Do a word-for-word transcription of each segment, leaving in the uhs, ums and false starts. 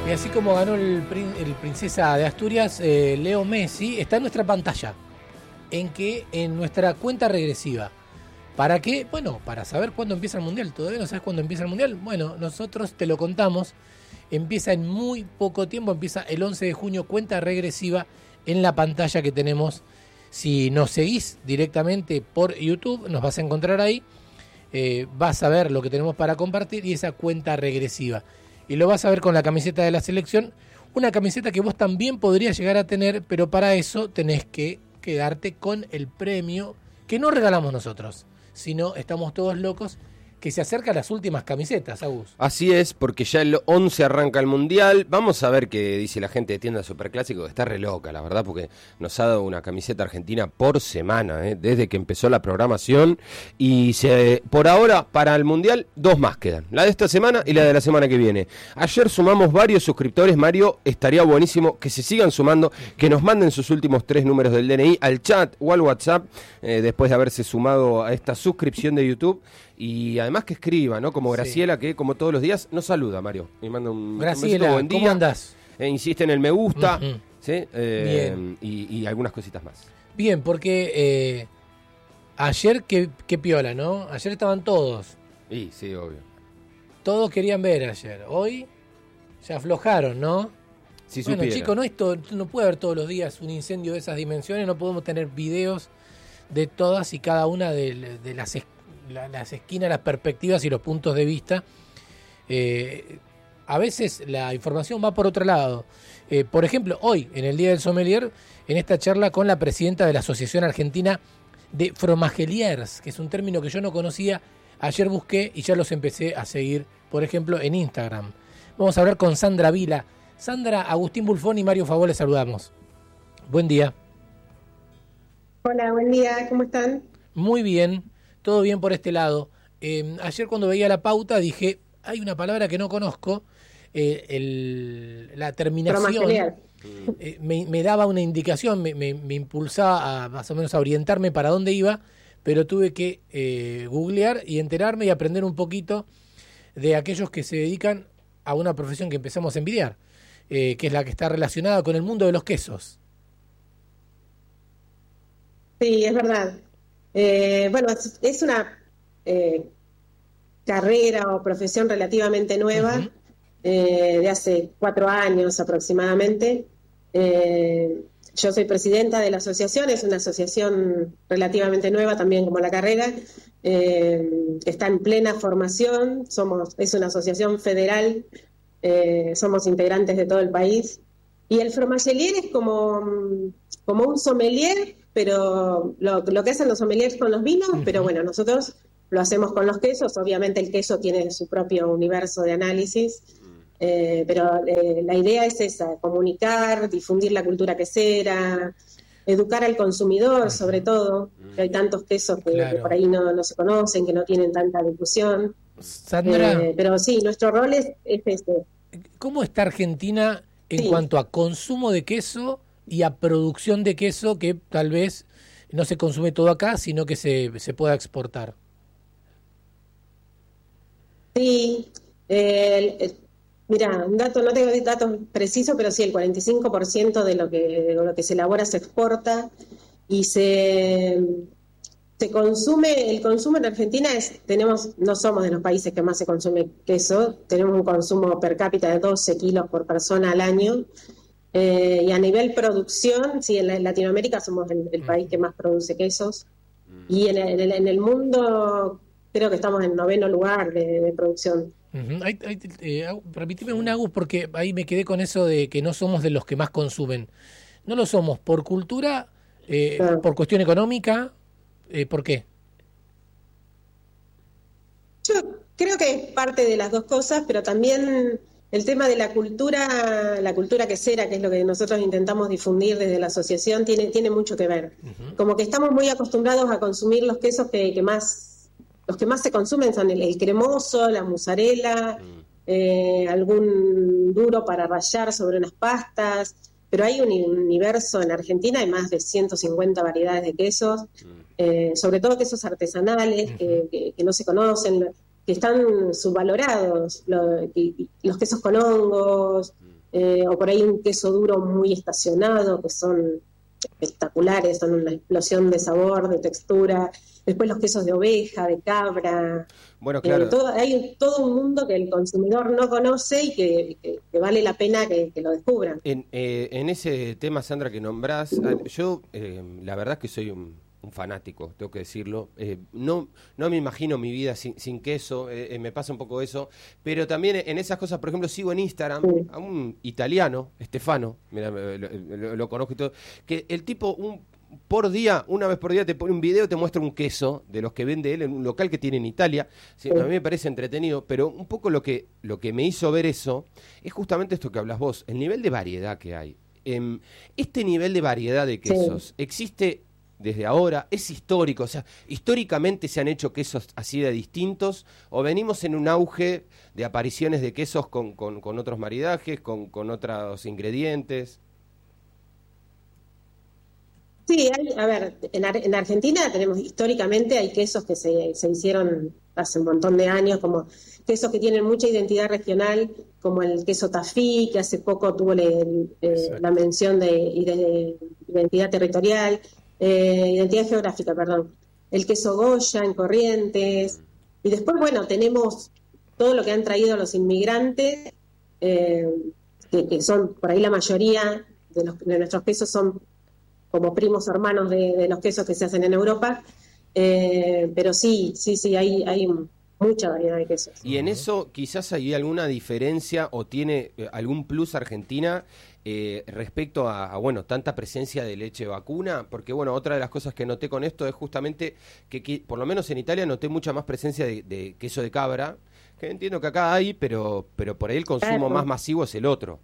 Y así como ganó el, prin- el Princesa de Asturias, eh, Leo Messi, está en nuestra pantalla, en que en nuestra cuenta regresiva. ¿Para qué? Bueno, para saber cuándo empieza el Mundial. ¿Todavía no sabes cuándo empieza el Mundial? Bueno, nosotros te lo contamos. Empieza en muy poco tiempo, empieza el once de junio, cuenta regresiva en la pantalla que tenemos. Si nos seguís directamente por YouTube, nos vas a encontrar ahí. Eh, vas a ver lo que tenemos para compartir y esa cuenta regresiva. Y lo vas a ver con la camiseta de la selección, una camiseta que vos también podrías llegar a tener, pero para eso tenés que quedarte con el premio que no regalamos nosotros, sino estamos todos locos, que se acerca a las últimas camisetas, Agus. Así es, porque ya el once arranca el Mundial. Vamos a ver qué dice la gente de Tienda Superclásico, que está re loca, la verdad, porque nos ha dado una camiseta argentina por semana, ¿eh? Desde que empezó la programación. Y se, por ahora, para el Mundial, dos más quedan. La de esta semana y la de la semana que viene. Ayer sumamos varios suscriptores, Mario. Estaría buenísimo que se sigan sumando, que nos manden sus últimos tres números del D N I al chat o al WhatsApp, eh, después de haberse sumado a esta suscripción de YouTube. Y además que escriba, ¿no? Como Graciela, sí, que como todos los días nos saluda, Mario. Me manda un, Graciela, un buen día. ¿Cómo andás? Eh, insiste en el me gusta, uh-huh. ¿sí? Eh, Bien. Y, y algunas cositas más. Bien, porque eh, ayer, qué, qué piola, ¿no? Ayer estaban todos. Sí, sí, obvio. Todos querían ver ayer. Hoy se aflojaron, ¿no? Si bueno, supiera. chicos, no, esto, no puede haber todos los días un incendio de esas dimensiones, no podemos tener videos de todas y cada una de, de las escuelas. La, las esquinas, las perspectivas y los puntos de vista. Eh, a veces la información va por otro lado. Eh, por ejemplo, hoy, en el Día del Sommelier, en esta charla con la presidenta de la Asociación Argentina de Fromageliers, que es un término que yo no conocía, ayer busqué y ya los empecé a seguir, por ejemplo, en Instagram. Vamos a hablar con Sandra Vila. Sandra, Agustín Bulfón y Mario Favó, les saludamos. Buen día. Hola, buen día, ¿cómo están? Muy bien. Todo bien por este lado. Eh, ayer cuando veía la pauta dije, hay una palabra que no conozco, eh, el, la terminación eh, me, me daba una indicación, me, me, me impulsaba a más o menos a orientarme para dónde iba, pero tuve que eh, googlear y enterarme y aprender un poquito de aquellos que se dedican a una profesión que empezamos a envidiar, eh, que es la que está relacionada con el mundo de los quesos. Sí, es verdad. Eh, bueno, es, es una eh, carrera o profesión relativamente nueva, uh-huh. eh, de hace cuatro años aproximadamente. Eh, yo soy presidenta de la asociación, es una asociación relativamente nueva también como la carrera, eh, está en plena formación, somos, es una asociación federal, eh, somos integrantes de todo el país. Y el fromagelier es como, como un sommelier, pero lo, lo que hacen los sommeliers con los vinos, uh-huh. pero bueno, nosotros lo hacemos con los quesos. Obviamente el queso tiene su propio universo de análisis, eh, pero eh, la idea es esa, comunicar, difundir la cultura quesera, educar al consumidor, uh-huh. sobre todo, que hay tantos quesos que, claro. que por ahí no, no se conocen, que no tienen tanta difusión. Sandra, eh, pero sí, nuestro rol es, es este. ¿Cómo está Argentina en sí. cuanto a consumo de queso y a producción de queso, que tal vez no se consume todo acá, sino que se, se pueda exportar? Sí, eh, eh, mira, un dato, no tengo datos precisos, pero sí, el cuarenta y cinco por ciento de lo que, de lo que se elabora se exporta y se, se consume, el consumo en Argentina es, tenemos, no somos de los países que más se consume queso, tenemos un consumo per cápita de doce kilos por persona al año. Eh, y a nivel producción, sí, en, la, en Latinoamérica somos el, el país que más produce quesos. Y en el, en el mundo creo que estamos en noveno lugar de, de producción. Uh-huh. Ay, ay, eh, repíteme un Agus, porque ahí me quedé con eso de que no somos de los que más consumen. No lo somos por cultura, eh, ah. por cuestión económica, eh, ¿por qué? Yo creo que es parte de las dos cosas, pero también el tema de la cultura, la cultura quesera, que es lo que nosotros intentamos difundir desde la asociación, tiene, tiene mucho que ver. Uh-huh. Como que estamos muy acostumbrados a consumir los quesos que, que más, los que más se consumen son el, el cremoso, la mozzarella, uh-huh. eh, algún duro para rallar sobre unas pastas, pero hay un universo en Argentina, hay más de ciento cincuenta variedades de quesos, uh-huh. eh, sobre todo quesos artesanales, uh-huh. que, que, que no se conocen, que están subvalorados, lo, y, y los quesos con hongos, eh, o por ahí un queso duro muy estacionado, que son espectaculares, son una explosión de sabor, de textura. Después los quesos de oveja, de cabra. Bueno, claro. Eh, todo, hay todo un mundo que el consumidor no conoce y que, que, que vale la pena que, que lo descubran. En, eh, en ese tema, Sandra, que nombrás, yo eh, la verdad es que soy un, un fanático, tengo que decirlo. Eh, no, no me imagino mi vida sin, sin queso, eh, eh, me pasa un poco eso. Pero también en esas cosas, por ejemplo, sigo en Instagram sí. a un italiano, Stefano, mira, lo, lo, lo conozco y todo, que el tipo... un por día, una vez por día te pone un video, te muestra un queso de los que vende él en un local que tiene en Italia. Sí, a mí me parece entretenido, pero un poco lo que lo que me hizo ver eso es justamente esto que hablas vos, el nivel de variedad que hay. Eh, este nivel de variedad de quesos sí. existe desde ahora, es histórico, o sea, históricamente se han hecho quesos así de distintos, o venimos en un auge de apariciones de quesos con, con, con otros maridajes, con, con otros ingredientes. Sí, hay, a ver, en, Ar en Argentina tenemos históricamente, hay quesos que se, se hicieron hace un montón de años, como quesos que tienen mucha identidad regional, como el queso Tafí, que hace poco tuvo le, eh, la mención de, de identidad territorial, eh, identidad geográfica, perdón. El queso Goya en Corrientes, y después, bueno, tenemos todo lo que han traído los inmigrantes, eh, que, que son, por ahí la mayoría de, los, de nuestros quesos son como primos hermanos de, de los quesos que se hacen en Europa, eh, pero sí, sí, sí, hay, hay mucha variedad de quesos. Y en eso quizás hay alguna diferencia o tiene eh, algún plus Argentina eh, respecto a, a, bueno, tanta presencia de leche vacuna, porque bueno, otra de las cosas que noté con esto es justamente que, que por lo menos en Italia noté mucha más presencia de, de queso de cabra, que entiendo que acá hay, pero, pero por ahí el consumo claro. más masivo es el otro.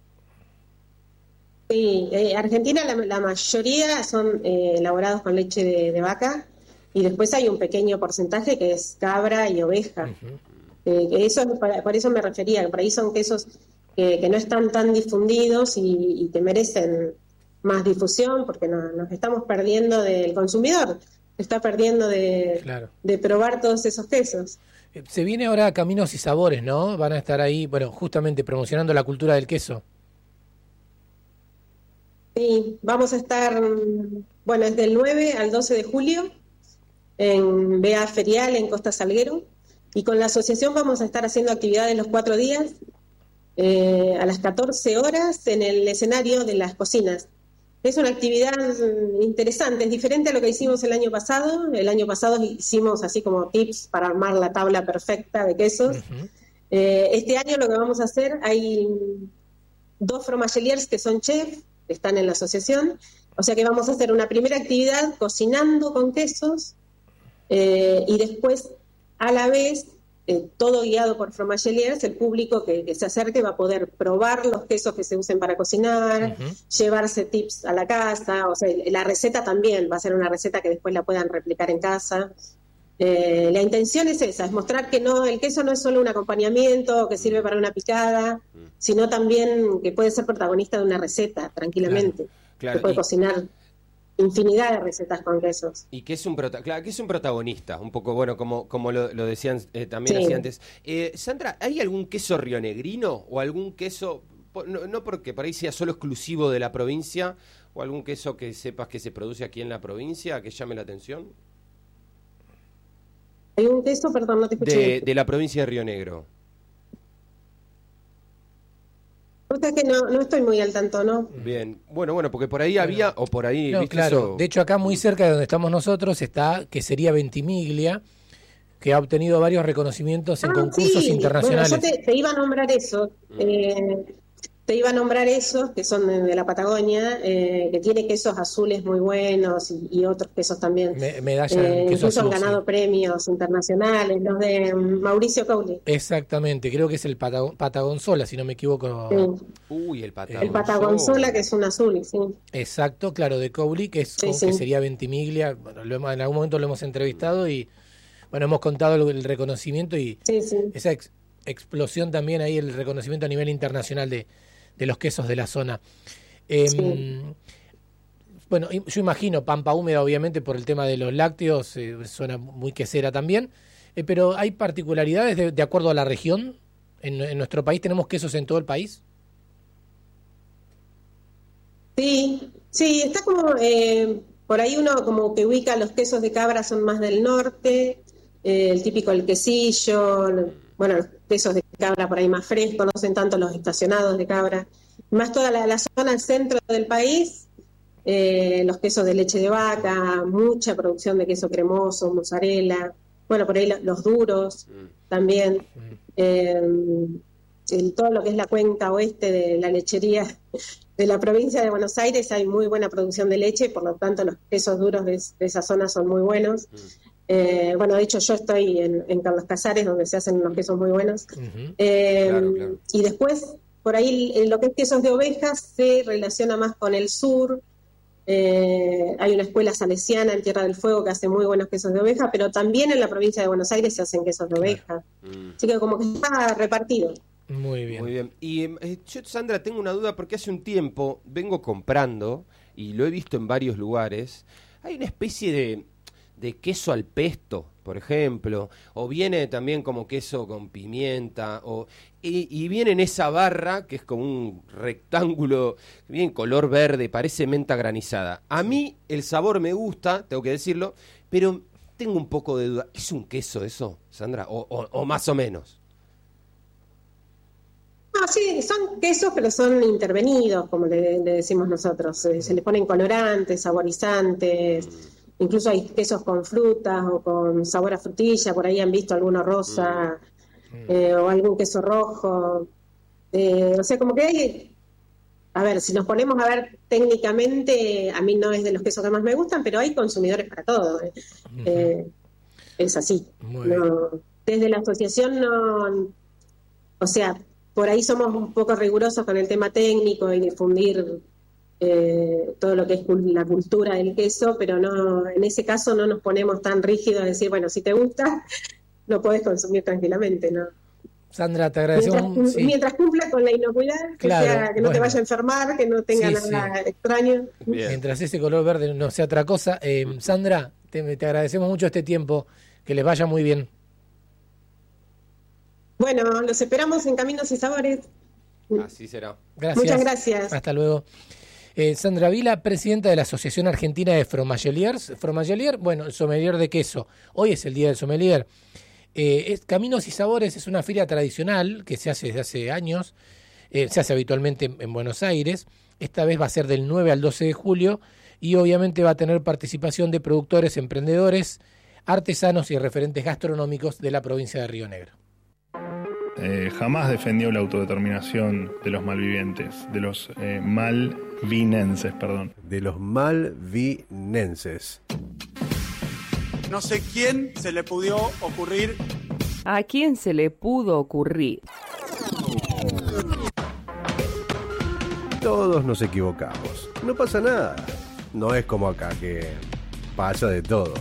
Sí, eh, Argentina la, la mayoría son eh, elaborados con leche de, de vaca y después hay un pequeño porcentaje que es cabra y oveja. Uh-huh. eh, que eso por, por eso me refería, que por ahí son quesos que, que no están tan difundidos y, y que merecen más difusión porque no, nos estamos perdiendo del consumidor, se está perdiendo de, claro. de probar todos esos quesos. Se viene ahora Caminos y Sabores, ¿no? Van a estar ahí, bueno, justamente promocionando la cultura del queso. Sí, vamos a estar, bueno, es del nueve al doce de julio en B A Ferial, en Costa Salguero, y con la asociación vamos a estar haciendo actividades los cuatro días, eh, a las catorce horas en el escenario de las cocinas. Es una actividad interesante, es diferente a lo que hicimos el año pasado. El año pasado hicimos así como tips para armar la tabla perfecta de quesos. Uh-huh. eh, este año lo que vamos a hacer, hay dos fromageliers que son chefs, están en la asociación, o sea que vamos a hacer una primera actividad cocinando con quesos eh, y después a la vez, eh, todo guiado por fromageliers, el público que, que se acerque va a poder probar los quesos que se usen para cocinar, uh-huh. llevarse tips a la casa, o sea, la receta también va a ser una receta que después la puedan replicar en casa. Eh, la intención es esa, es mostrar que no, el queso no es solo un acompañamiento que sirve para una picada, sino también que puede ser protagonista de una receta tranquilamente. Claro, claro. Se puede y, cocinar infinidad de recetas con quesos. Y que es un prota claro, que es un protagonista, un poco bueno, como, como lo, lo decían eh, también sí. así antes. Eh, Sandra, ¿hay algún queso rionegrino o algún queso, no, no porque por ahí sea solo exclusivo de la provincia, o algún queso que sepas que se produce aquí en la provincia, que llame la atención? ¿Hay un queso? Perdón, no te escuché. De, de la provincia de Río Negro. O sea que no, no estoy muy al tanto, ¿no? Bien, bueno, bueno, porque por ahí había, o por ahí... No, ¿viste claro, eso? De hecho acá muy cerca de donde estamos nosotros está, que sería Ventimiglia, que ha obtenido varios reconocimientos en ah, concursos sí. internacionales. Bueno, yo te, te iba a nombrar eso. Mm. Eh, te iba a nombrar esos que son de, de la Patagonia, eh, que tiene quesos azules muy buenos y, y otros quesos también. Me, medalla eh, en queso incluso azul, han ganado sí. premios internacionales, los de Mauricio Cowley. Exactamente, creo que es el Pata, Patagonzola, si no me equivoco. Sí. Uy, el Patagonzola. El Patagonzola, que es un azul, sí. Exacto, claro, de Cowley, que, es, sí, sí. que sería Ventimiglia. Bueno, lo hemos, en algún momento lo hemos entrevistado y, bueno, hemos contado el, el reconocimiento y sí, sí. esa ex, explosión también ahí, el reconocimiento a nivel internacional de de los quesos de la zona. Eh, sí. Bueno, yo imagino Pampa Húmeda, obviamente, por el tema de los lácteos, eh, suena muy quesera también, eh, pero ¿hay particularidades de, de acuerdo a la región? ¿En, en nuestro país tenemos quesos en todo el país? Sí, sí, está como, eh, por ahí uno como que ubica los quesos de cabra son más del norte, eh, el típico el quesillo, bueno, los quesos de cabra por ahí más frescos, no son tanto los estacionados de cabra, más toda la, la zona del centro del país, eh, los quesos de leche de vaca, mucha producción de queso cremoso, mozzarella, bueno, por ahí los duros mm. también, mm. Eh, en todo lo que es la cuenca oeste de la lechería de la provincia de Buenos Aires hay muy buena producción de leche, por lo tanto los quesos duros de, de esa zona son muy buenos. Mm. Eh, bueno, de hecho yo estoy en, en Carlos Casares, donde se hacen unos quesos muy buenos. Uh-huh. Eh, claro, claro. Y después, por ahí, en lo que es quesos de ovejas se relaciona más con el sur. Eh, hay una escuela salesiana en Tierra del Fuego que hace muy buenos quesos de oveja, pero también en la provincia de Buenos Aires se hacen quesos de oveja. Claro. Mm. Así que como que está repartido. Muy bien. Muy bien. Y eh, yo, Sandra, tengo una duda porque hace un tiempo vengo comprando, y lo he visto en varios lugares, hay una especie de, de queso al pesto, por ejemplo, o viene también como queso con pimienta, o y, y viene en esa barra que es como un rectángulo, bien color verde, parece menta granizada. A mí el sabor me gusta, tengo que decirlo, pero tengo un poco de duda. ¿Es un queso eso, Sandra? O, o, o más o menos. No, sí, son quesos, pero son intervenidos, como le, le decimos nosotros. Eh, se le ponen colorantes, saborizantes, incluso hay quesos con frutas o con sabor a frutilla, por ahí han visto alguno rosa, mm. eh, o algún queso rojo. Eh, o sea, como que hay... A ver, si nos ponemos a ver técnicamente, a mí no es de los quesos que más me gustan, pero hay consumidores para todo. Eh. Uh-huh. Eh, es así. No, desde la asociación no... O sea... Por ahí somos un poco rigurosos con el tema técnico y difundir eh, todo lo que es la cultura del queso, pero no, en ese caso no nos ponemos tan rígidos a decir, bueno, si te gusta, lo podés consumir tranquilamente, ¿no? Sandra, te agradecemos. Mientras, sí. mientras cumpla con la inocuidad, que, claro, sea, que no bueno. te vaya a enfermar, que no tenga sí, nada sí. extraño. Bien. Mientras ese color verde no sea otra cosa. Eh, Sandra, te, te agradecemos mucho este tiempo, que les vaya muy bien. Bueno, los esperamos en Caminos y Sabores. Así será. Gracias. Muchas gracias. Hasta luego. Eh, Sandra Vila, presidenta de la Asociación Argentina de Fromageliers. Fromagelier, bueno, el sommelier de queso. Hoy es el día del sommelier. Eh, es, Caminos y Sabores es una feria tradicional que se hace desde hace años. Eh, se hace habitualmente en, en Buenos Aires. Esta vez va a ser del nueve al doce de julio y obviamente va a tener participación de productores, emprendedores, artesanos y referentes gastronómicos de la provincia de Río Negro. Eh, jamás defendió la autodeterminación de los malvivientes, de los eh, malvinenses, perdón. De los malvinenses. No sé quién se le pudo ocurrir. ¿A quién se le pudo ocurrir? Todos nos equivocamos. No pasa nada. No es como acá que pasa de todo.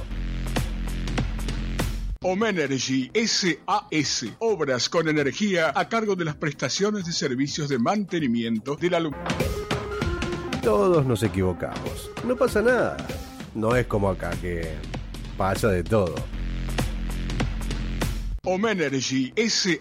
Omenergy S A S, obras con energía a cargo de las prestaciones de servicios de mantenimiento de la luz. Todos nos equivocamos. No pasa nada. No es como acá que pasa de todo. Omenergy S